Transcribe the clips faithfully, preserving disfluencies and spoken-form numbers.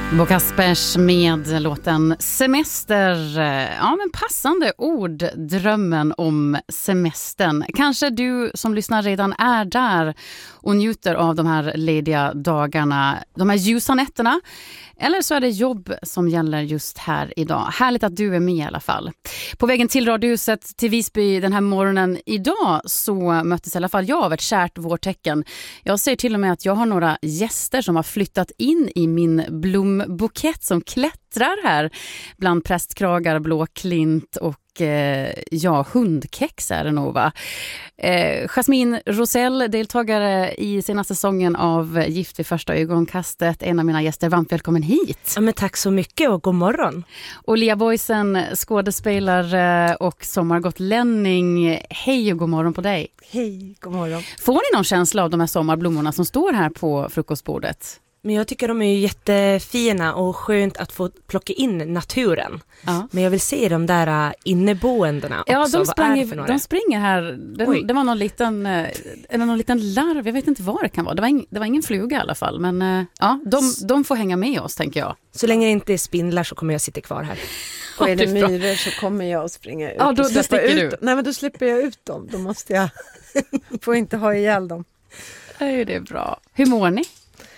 Bo Kaspers med låten Semester. Ja, men passande ord, drömmen om semestern. Kanske du som lyssnar redan är där och njuter av de här lediga dagarna, de här ljusa nätterna. Eller så är det jobb som gäller just här idag. Härligt att du är med i alla fall. På vägen till Radiohuset till Visby den här morgonen idag så möttes i alla fall jag av ett kärt vårtecken. Jag ser till och med att jag har några gäster som har flyttat in i min blombukett som klättrar här bland prästkragar, blåklint och eh, ja, hundkex är det nog, va? Eh, Jasmine Rosell, deltagare i senaste säsongen av Gift vid första ögonkastet, en av mina gäster. Varmt välkommen hit. Ja, men tack så mycket och god morgon. Och Lea Boysen, skådespelare och sommargotlänning. Hej och god morgon på dig. Hej, god morgon. Får ni någon känsla av de här sommarblommorna som står här på frukostbordet? Men jag tycker de är ju jättefina och skönt att få plocka in naturen. Ja. Men jag vill se de där inneboendena också. Ja, de springer, de springer här. Det, det var någon liten, eller någon liten larv, jag vet inte vad det kan vara. Det var, ing, det var ingen fluga i alla fall. Men ja, de, de får hänga med oss, tänker jag. Så länge det inte är spindlar så kommer jag sitta kvar här. Och är det myror så kommer jag att springa ut. Ja, då, och då sticker ut. du. Nej, men då släpper jag ut dem. Då måste jag få inte ha ihjäl dem. Nej, det är bra. Hur mår ni?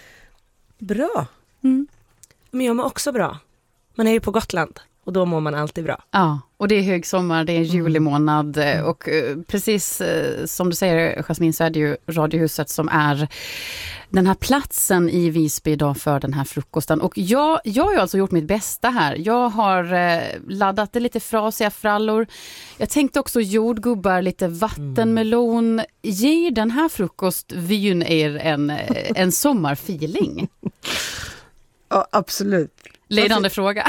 Bra. Mm. Men jag mår också bra. Man är ju på Gotland och då mår man alltid bra. Ja, och det är högsommar, det är juli månad mm. och uh, precis uh, som du säger, Jasmine, så är det ju Radiohuset som är den här platsen i Visby idag för den här frukosten. Och jag, jag har ju alltså gjort mitt bästa här. Jag har uh, laddat det lite frasiga frallor. Jag tänkte också jordgubbar, lite vattenmelon. Mm. Ger den här frukostvyn er en, en sommarfeeling? Ja, absolut. Ledande fråga.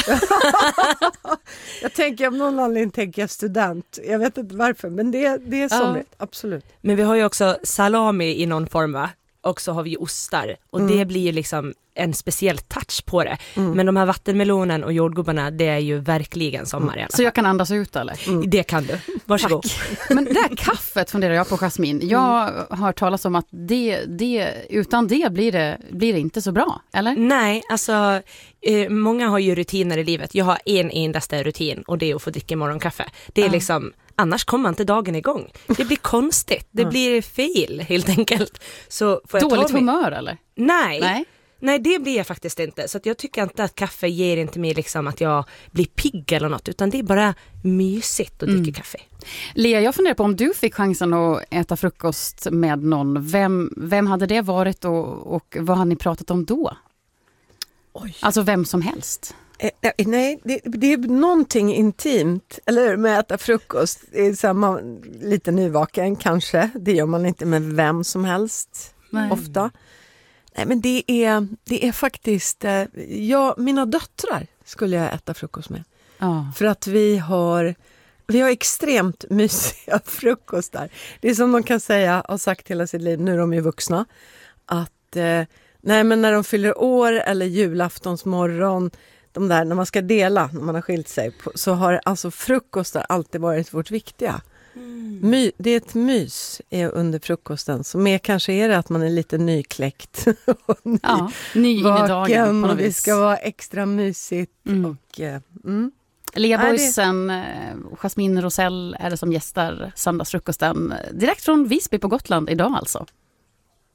Jag tänker, om någon anledning tänker jag student. Jag vet inte varför, men det, det är somrigt, ja. Absolut. Men vi har ju också salami i någon form, va? Och så har vi ostar. Och mm. det blir ju liksom en speciell touch på det. Mm. Men de här vattenmelonen och jordgubbarna, det är ju verkligen sommar. Mm. Så jag kan andas ut, eller? Mm. Det kan du. Varsågod. Tack. Men det här kaffet funderar jag på, Jasmine. Jag mm. har hört talas om att det, det, utan det blir, det blir det inte så bra, eller? Nej, alltså eh, många har ju rutiner i livet. Jag har en endaste rutin och det är att få dricka morgonkaffe. Det är mm. liksom... Annars kommer inte dagen igång. Det blir konstigt. Det blir fel, helt enkelt. Så får jag Dåligt ta mig... humör, eller? Nej. Nej. Nej, det blir jag faktiskt inte. Så att jag tycker inte att kaffe ger inte mig liksom att jag blir pigg eller något. Utan det är bara mysigt att dricka mm. kaffe. Lea, jag funderar på om du fick chansen att äta frukost med någon. Vem, vem hade det varit och, och vad har ni pratat om då? Oj. Alltså vem som helst. Eh, nej, det, det är någonting intimt, eller med att äta frukost. Det är samma, lite nyvaken kanske. Det gör man inte med vem som helst, nej. Ofta. Nej, men det är, det är faktiskt, eh, jag, mina döttrar skulle jag äta frukost med. Ja. För att vi har, vi har extremt mysiga frukostar. Det är som de kan säga, har sagt hela sitt liv, nu är de ju vuxna, att eh, nej, men när de fyller år eller julaftonsmorgon, de där när man ska dela, när man har skilt sig, så har alltså frukostar alltid varit vårt viktiga. Mm. My, det är ett mys är under frukosten. Så mer kanske är det att man är lite nykläckt. och ny, ja, ny in i dagen på något och det vis. ska vara extra mysigt. Mm. Och, mm. Lea Boysen, det... Jasmine Rosell är det som gästar söndagsfrukosten. Direkt från Visby på Gotland idag alltså.